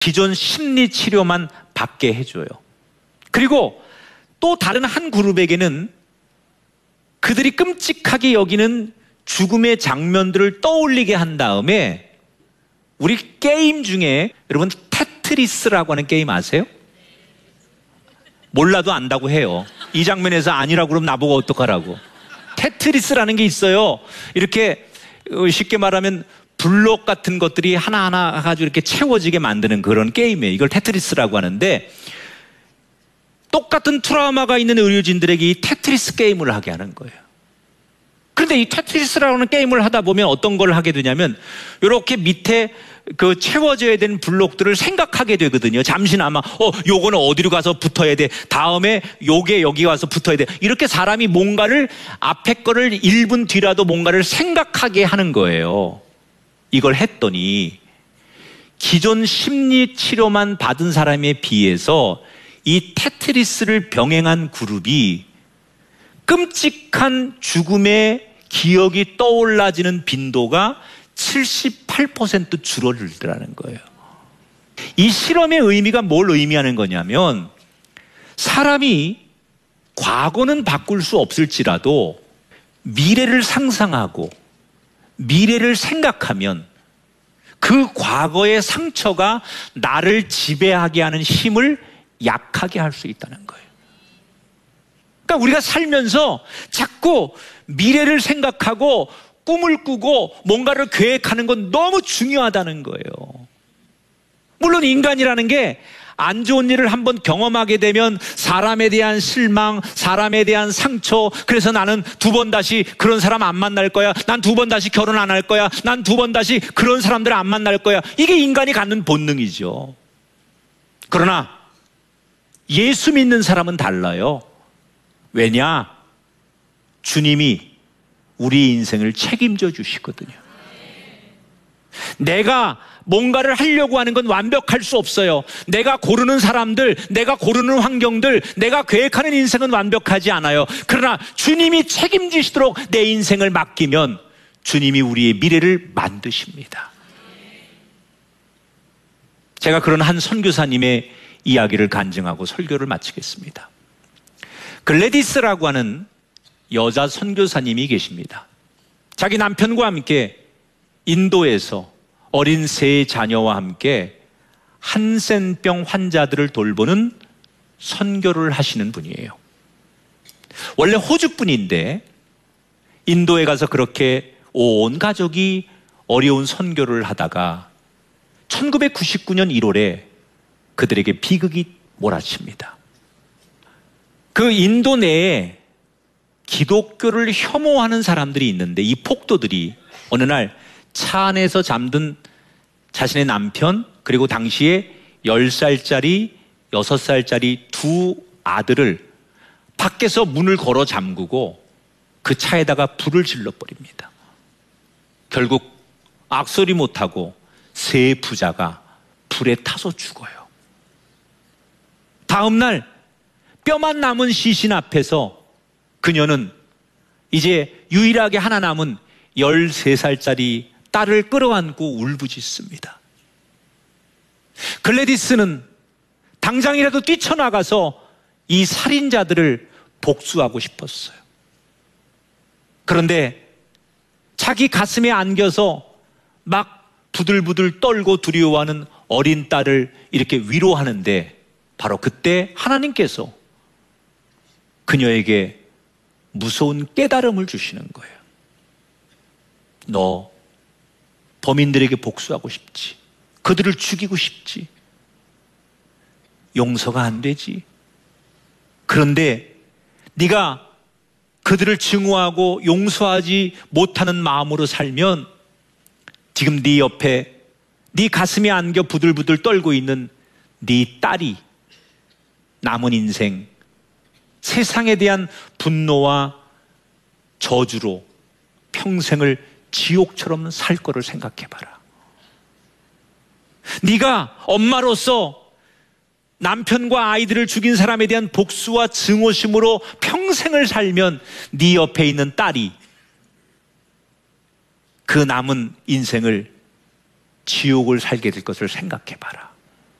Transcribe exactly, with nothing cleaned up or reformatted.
기존 심리 치료만 받게 해줘요. 그리고 또 다른 한 그룹에게는 그들이 끔찍하게 여기는 죽음의 장면들을 떠올리게 한 다음에 우리 게임 중에 여러분 테트리스라고 하는 게임 아세요? 몰라도 안다고 해요. 이 장면에서 아니라고 그러면 나보고 어떡하라고. 테트리스라는 게 있어요. 이렇게 쉽게 말하면 블록 같은 것들이 하나하나 가지고 이렇게 채워지게 만드는 그런 게임이에요. 이걸 테트리스라고 하는데 똑같은 트라우마가 있는 의료진들에게 이 테트리스 게임을 하게 하는 거예요. 그런데 이 테트리스라는 게임을 하다 보면 어떤 걸 하게 되냐면 이렇게 밑에 그 채워져야 되는 블록들을 생각하게 되거든요. 잠시나마 어 요거는 어디로 가서 붙어야 돼, 다음에 요게 여기 와서 붙어야 돼, 이렇게 사람이 뭔가를 앞에 거를 일 분 뒤라도 뭔가를 생각하게 하는 거예요. 이걸 했더니 기존 심리 치료만 받은 사람에 비해서 이 테트리스를 병행한 그룹이 끔찍한 죽음의 기억이 떠올라지는 빈도가 칠십팔 퍼센트 줄어들더라는 거예요. 이 실험의 의미가 뭘 의미하는 거냐면 사람이 과거는 바꿀 수 없을지라도 미래를 상상하고 미래를 생각하면 그 과거의 상처가 나를 지배하게 하는 힘을 약하게 할 수 있다는 거예요. 그러니까 우리가 살면서 자꾸 미래를 생각하고 꿈을 꾸고 뭔가를 계획하는 건 너무 중요하다는 거예요. 물론 인간이라는 게 안 좋은 일을 한번 경험하게 되면 사람에 대한 실망, 사람에 대한 상처, 그래서 나는 두 번 다시 그런 사람 안 만날 거야, 난 두 번 다시 결혼 안 할 거야, 난 두 번 다시 그런 사람들 안 만날 거야, 이게 인간이 갖는 본능이죠. 그러나 예수 믿는 사람은 달라요. 왜냐? 주님이 우리 인생을 책임져 주시거든요. 내가 뭔가를 하려고 하는 건 완벽할 수 없어요. 내가 고르는 사람들, 내가 고르는 환경들, 내가 계획하는 인생은 완벽하지 않아요. 그러나 주님이 책임지시도록 내 인생을 맡기면 주님이 우리의 미래를 만드십니다. 제가 그런 한 선교사님의 이야기를 간증하고 설교를 마치겠습니다. 글래디스라고 하는 여자 선교사님이 계십니다. 자기 남편과 함께 인도에서 어린 세 자녀와 함께 한센병 환자들을 돌보는 선교를 하시는 분이에요. 원래 호주 분인데 인도에 가서 그렇게 온 가족이 어려운 선교를 하다가 천구백구십구 년 일월에 그들에게 비극이 몰아칩니다. 그 인도 내에 기독교를 혐오하는 사람들이 있는데 이 폭도들이 어느 날 차 안에서 잠든 자신의 남편, 그리고 당시에 열 살짜리, 여섯 살짜리 두 아들을 밖에서 문을 걸어 잠그고 그 차에다가 불을 질러버립니다. 결국 악소리 못하고 세 부자가 불에 타서 죽어요. 다음 날 뼈만 남은 시신 앞에서 그녀는 이제 유일하게 하나 남은 열세 살짜리 딸을 끌어안고 울부짖습니다. 글래디스는 당장이라도 뛰쳐나가서 이 살인자들을 복수하고 싶었어요. 그런데 자기 가슴에 안겨서 막 부들부들 떨고 두려워하는 어린 딸을 이렇게 위로하는데 바로 그때 하나님께서 그녀에게 무서운 깨달음을 주시는 거예요. 너 범인들에게 복수하고 싶지, 그들을 죽이고 싶지, 용서가 안 되지. 그런데 네가 그들을 증오하고 용서하지 못하는 마음으로 살면 지금 네 옆에 네 가슴에 안겨 부들부들 떨고 있는 네 딸이 남은 인생 세상에 대한 분노와 저주로 평생을 지옥처럼 살 거를 생각해봐라. 네가 엄마로서 남편과 아이들을 죽인 사람에 대한 복수와 증오심으로 평생을 살면 네 옆에 있는 딸이 그 남은 인생을 지옥을 살게 될 것을 생각해봐라.